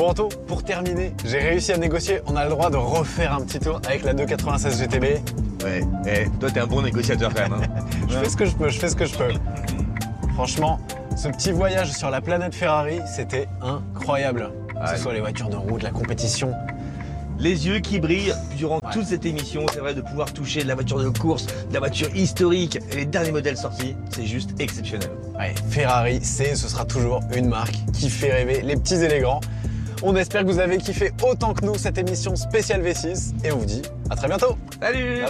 Bon Anto, pour terminer, j'ai réussi à négocier, on a le droit de refaire un petit tour avec la 296 GTB. Ouais, toi t'es un bon négociateur quand même. Hein. Je fais ce que je peux. Franchement, ce petit voyage sur la planète Ferrari, c'était incroyable. Que ce soit les voitures de route, la compétition. Les yeux qui brillent durant toute cette émission, c'est vrai, de pouvoir toucher de la voiture de course, de la voiture historique et les derniers modèles sortis, c'est juste exceptionnel. Ouais, Ferrari, ce sera toujours une marque qui fait rêver les petits et les grands. On espère que vous avez kiffé autant que nous cette émission spéciale V6 et on vous dit à très bientôt. Salut.